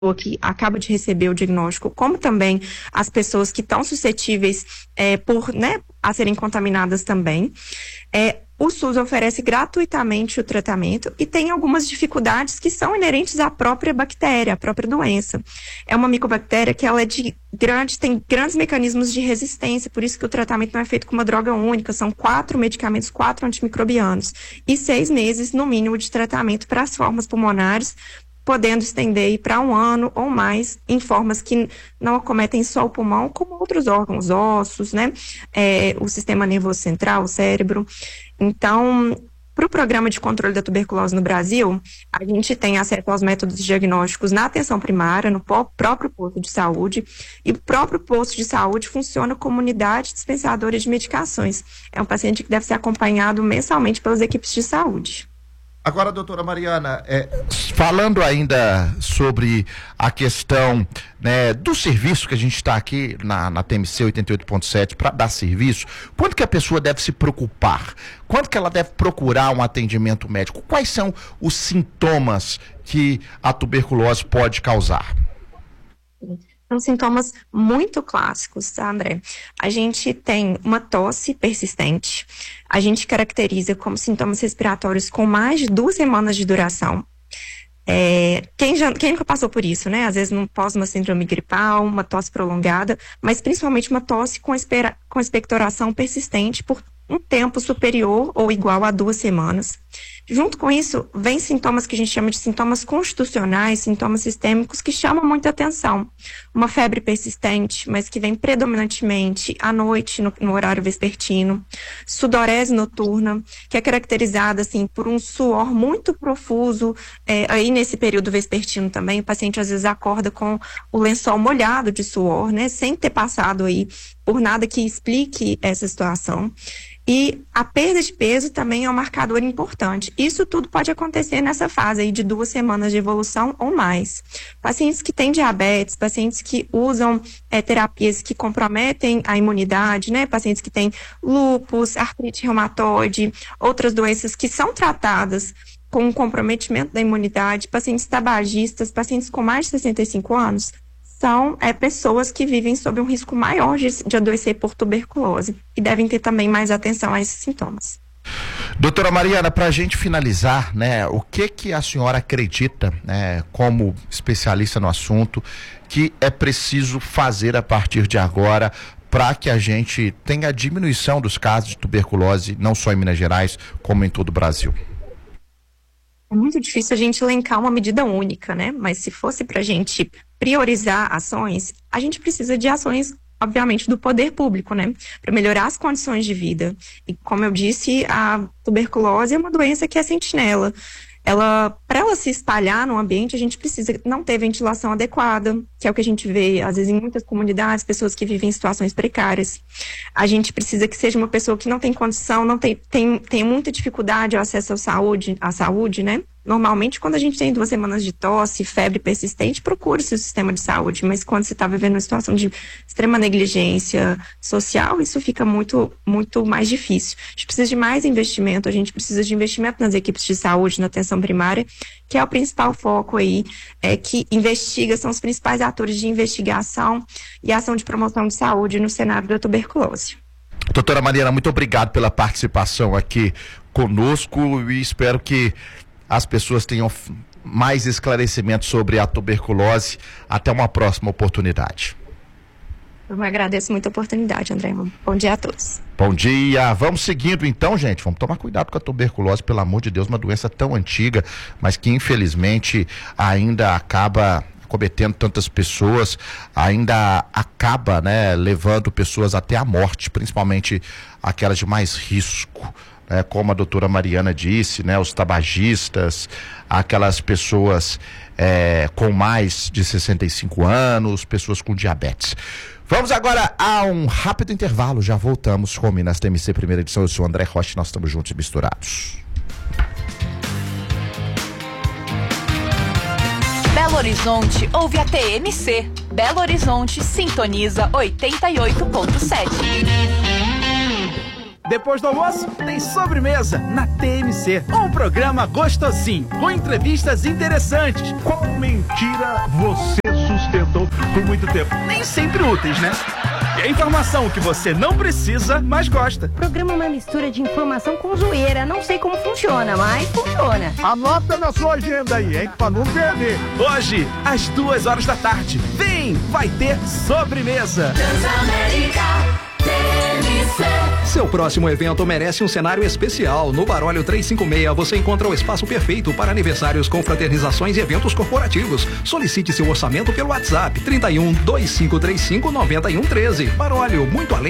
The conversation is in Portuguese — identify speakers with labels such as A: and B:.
A: que acaba de receber o diagnóstico, como também as pessoas que estão suscetíveis a serem contaminadas também. O SUS oferece gratuitamente o tratamento e tem algumas dificuldades que são inerentes à própria bactéria, à própria doença. É uma micobactéria que ela tem grandes mecanismos de resistência, por isso que o tratamento não é feito com uma droga única, são 4 medicamentos, 4 antimicrobianos e 6 meses, no mínimo, de tratamento para as formas pulmonares, podendo estender para 1 ano ou mais em formas que não acometem só o pulmão, como outros órgãos, ossos, o sistema nervoso central, o cérebro. Então, para o programa de controle da tuberculose no Brasil, a gente tem acesso aos métodos diagnósticos na atenção primária, no próprio posto de saúde, e o próprio posto de saúde funciona como unidade dispensadora de medicações. É um paciente que deve ser acompanhado mensalmente pelas equipes de saúde.
B: Agora, doutora Mariana, falando ainda sobre a questão, né, do serviço que a gente está aqui na TMC 88.7 para dar serviço, quando que a pessoa deve se preocupar? Quando que ela deve procurar um atendimento médico? Quais são os sintomas que a tuberculose pode causar?
A: São sintomas muito clássicos, tá, André? A gente tem uma tosse persistente, a gente caracteriza como sintomas respiratórios com mais de 2 semanas de duração. Quem nunca passou por isso, né? Às vezes pós uma síndrome gripal, uma tosse prolongada, mas principalmente uma tosse com expectoração persistente por um tempo superior ou igual a 2 semanas. Junto com isso, vem sintomas que a gente chama de sintomas constitucionais, sintomas sistêmicos que chamam muita atenção. Uma febre persistente, mas que vem predominantemente à noite, no horário vespertino. Sudorese noturna, que é caracterizada assim, por um suor muito profuso, aí nesse período vespertino também. O paciente às vezes acorda com o lençol molhado de suor, né, sem ter passado aí por nada que explique essa situação. E a perda de peso também é um marcador importante. Isso tudo pode acontecer nessa fase aí de 2 semanas de evolução ou mais. Pacientes que têm diabetes, pacientes que usam terapias que comprometem a imunidade, né? Pacientes que têm lúpus, artrite reumatoide, outras doenças que são tratadas com um comprometimento da imunidade, pacientes tabagistas, pacientes com mais de 65 anos, são pessoas que vivem sob um risco maior de adoecer por tuberculose e devem ter também mais atenção a esses sintomas.
B: Doutora Mariana, para a gente finalizar, né, o que a senhora acredita, né, como especialista no assunto, que é preciso fazer a partir de agora para que a gente tenha a diminuição dos casos de tuberculose, não só em Minas Gerais, como em todo o Brasil?
A: É muito difícil a gente elencar uma medida única, né? Mas se fosse para a gente priorizar ações, a gente precisa de ações, obviamente, do poder público, né? Para melhorar as condições de vida. E como eu disse, a tuberculose é uma doença que é sentinela. Para ela se espalhar no ambiente, a gente precisa não ter ventilação adequada, que é o que a gente vê, às vezes, em muitas comunidades, pessoas que vivem em situações precárias. A gente precisa que seja uma pessoa que não tem condição, tem muita dificuldade ao acesso à saúde, né? Normalmente, quando a gente tem 2 semanas de tosse, febre persistente, procura-se o sistema de saúde, mas quando você está vivendo uma situação de extrema negligência social, isso fica muito, muito mais difícil. A gente precisa de mais investimento, a gente precisa de investimento nas equipes de saúde, na atenção primária, que é o principal foco aí, que investiga, são os principais atores de investigação e ação de promoção de saúde no cenário da tuberculose.
B: Doutora Mariana, muito obrigado pela participação aqui conosco e espero que as pessoas tenham mais esclarecimento sobre a tuberculose. Até uma próxima oportunidade.
A: Eu agradeço muito a oportunidade, André. Bom dia a todos.
B: Bom dia. Vamos seguindo então, gente. Vamos tomar cuidado com a tuberculose, pelo amor de Deus, uma doença tão antiga, mas que infelizmente ainda acaba cometendo tantas pessoas, ainda acaba, né, levando pessoas até a morte, principalmente aquelas de mais risco. Como a doutora Mariana disse, né, os tabagistas, aquelas pessoas com mais de 65 anos, pessoas com diabetes. Vamos agora a um rápido intervalo, já voltamos com o Minas TMC primeira edição. Eu sou o André Rocha, nós estamos juntos e misturados.
C: Belo Horizonte ouve a TMC. Belo Horizonte sintoniza 88.7.
D: Depois do almoço, tem sobremesa na TMC. Um programa gostosinho, com entrevistas interessantes.
E: Qual mentira você sustentou por muito tempo?
D: Nem sempre úteis, né? E a informação que você não precisa, mas gosta.
F: O programa é uma mistura de informação com zoeira. Não sei como funciona, mas funciona.
E: Anota na sua agenda aí, hein? Pra não perder.
D: Hoje, às 2h da tarde. Vem, vai ter sobremesa.
G: Transamérica TMC.
H: Seu próximo evento merece um cenário especial. No Barólio 356 você encontra o espaço perfeito para aniversários, confraternizações e eventos corporativos. Solicite seu orçamento pelo WhatsApp 31 2535 9113. Barólio, muito além